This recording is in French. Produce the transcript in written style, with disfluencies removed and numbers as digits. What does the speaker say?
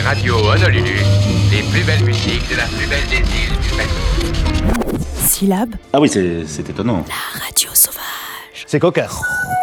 radios Honolulu, les plus belles musiques de la plus belle des îles du Pacifique. Syllab. Ah oui, c'est étonnant. La radio sauvage. C'est cocasse.